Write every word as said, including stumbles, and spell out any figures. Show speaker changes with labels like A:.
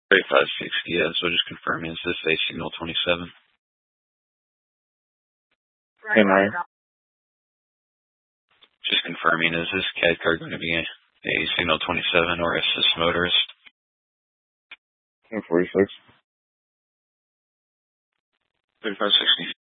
A: thirty-five sixty, yeah, so just confirming, is this a signal twenty-seven?
B: Hey, Maya.
A: Just confirming, is this C A D card going to be a, a signal twenty-seven or assist motorist?
B: ten forty-six.
A: thirty-five sixty.